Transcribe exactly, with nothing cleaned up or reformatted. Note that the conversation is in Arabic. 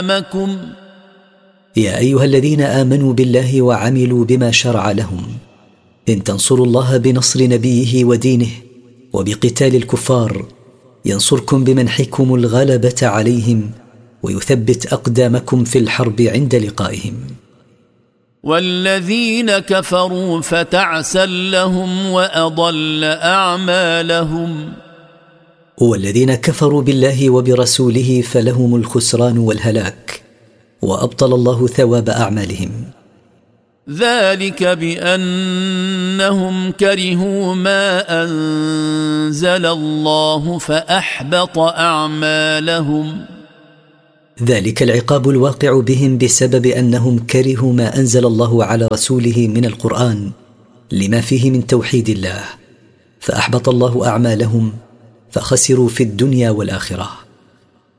أقدامكم يا أيها الذين آمنوا بالله وعملوا بما شرع لهم، إن تنصروا الله بنصر نبيه ودينه وبقتال الكفار ينصركم بمنحكم الغلبة عليهم ويثبت أقدامكم في الحرب عند لقائهم. والذين كفروا فتعسا لهم وأضل أعمالهم والذين كفروا بالله وبرسوله فلهم الخسران والهلاك، وأبطل الله ثواب أعمالهم. ذلك بأنهم كرهوا ما أنزل الله فأحبط أعمالهم. ذلك العقاب الواقع بهم بسبب أنهم كرهوا ما أنزل الله على رسوله من القرآن لما فيه من توحيد الله، فأحبط الله أعمالهم فخسروا في الدنيا والآخرة.